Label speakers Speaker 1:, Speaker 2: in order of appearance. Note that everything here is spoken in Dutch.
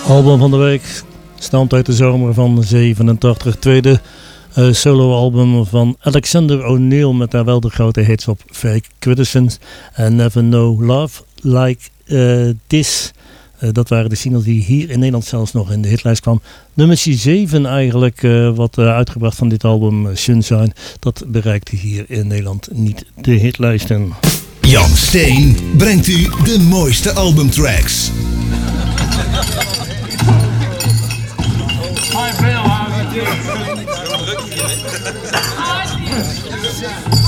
Speaker 1: Album van de week stamt uit de zomer van 87. Tweede soloalbum van Alexander O'Neal met daar wel de grote hits op Fake Quintessence en Never Know Love Like This. Dat waren de singles die hier in Nederland zelfs nog in de hitlijst kwam. Nummertje 7 eigenlijk, wat uitgebracht van dit album, Sunshine. Dat bereikte hier in Nederland niet de hitlijsten.
Speaker 2: Jan Steen brengt u de mooiste albumtracks.
Speaker 3: Hi Bill, how's it doing?